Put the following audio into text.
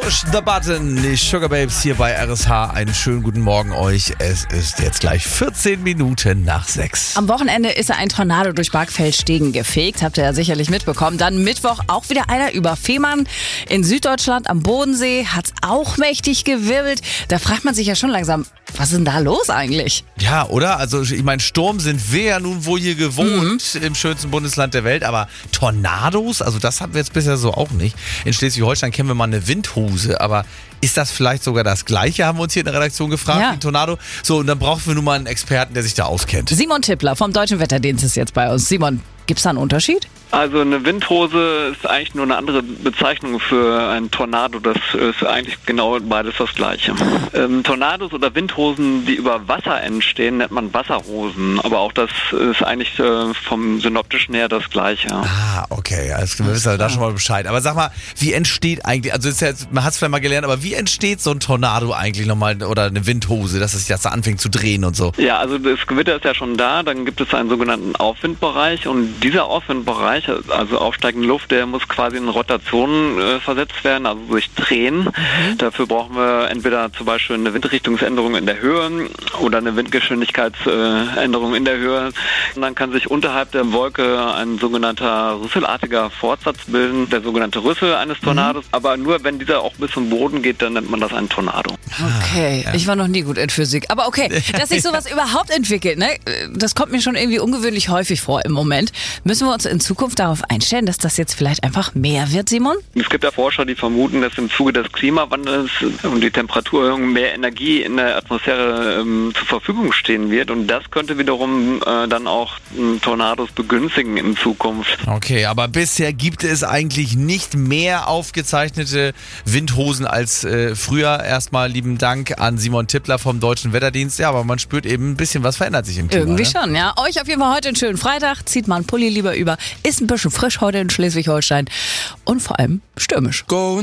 Push the button, die Sugar Babes hier bei RSH. Einen schönen guten Morgen euch. Es ist jetzt gleich 14 Minuten nach 6. Am Wochenende ist ein Tornado durch Barkfeldstegen gefegt, habt ihr ja sicherlich mitbekommen. Dann Mittwoch auch wieder einer über Fehmarn. In Süddeutschland am Bodensee hat's auch mächtig gewirbelt. Da fragt man sich ja schon langsam, was ist denn da los eigentlich? Ja, oder? Also ich meine, Sturm sind wir ja nun wohl hier gewohnt im schönsten Bundesland der Welt, aber Tornados, also das hatten wir jetzt bisher so auch nicht. In Schleswig-Holstein kennen wir mal eine Windhose, aber ist das vielleicht sogar das Gleiche, haben wir uns hier in der Redaktion gefragt, wie ein Tornado? So, und dann brauchen wir nun mal einen Experten, der sich da auskennt. Simon Tippler vom Deutschen Wetterdienst ist jetzt bei uns. Simon, gibt's da einen Unterschied? Also eine Windhose ist eigentlich nur eine andere Bezeichnung für ein Tornado. Das ist eigentlich genau beides das Gleiche. Tornados oder Windhosen, die über Wasser entstehen, nennt man Wasserhosen. Aber auch das ist eigentlich vom Synoptischen her das Gleiche. Ah, okay. Also wir wissen da schon mal Bescheid. Aber sag mal, wie entsteht eigentlich, also ist jetzt, man hat es vielleicht mal gelernt, aber wie entsteht so ein Tornado eigentlich nochmal oder eine Windhose, dass es sich das da anfängt zu drehen und so? Ja, also das Gewitter ist ja schon da. Dann gibt es einen sogenannten Aufwindbereich. Und dieser Aufwindbereich, also aufsteigende Luft, der muss quasi in Rotation versetzt werden, also durch Drehen. Dafür brauchen wir entweder zum Beispiel eine Windrichtungsänderung in der Höhe oder eine Windgeschwindigkeitsänderung in der Höhe. Und dann kann sich unterhalb der Wolke ein sogenannter rüsselartiger Fortsatz bilden, der sogenannte Rüssel eines Tornados. Aber nur wenn dieser auch bis zum Boden geht, dann nennt man das einen Tornado. Okay, ich war noch nie gut in Physik. Aber okay, dass sich sowas überhaupt entwickelt, ne? Das kommt mir schon irgendwie ungewöhnlich häufig vor im Moment. Müssen wir uns in Zukunft darauf einstellen, dass das jetzt vielleicht einfach mehr wird, Simon? Es gibt ja Forscher, die vermuten, dass im Zuge des Klimawandels und die Temperaturerhöhung mehr Energie in der Atmosphäre zur Verfügung stehen wird. Und das könnte wiederum dann auch Tornados begünstigen in Zukunft. Okay, aber bisher gibt es eigentlich nicht mehr aufgezeichnete Windhosen als früher. Erstmal lieben Dank an Simon Tippler vom Deutschen Wetterdienst. Ja, aber man spürt eben ein bisschen, was verändert sich im Klima. Irgendwie schon, ja. Euch auf jeden Fall heute einen schönen Freitag. Zieht mal einen Pulli lieber über. Ist ein bisschen frisch heute in Schleswig-Holstein. Und vor allem stürmisch.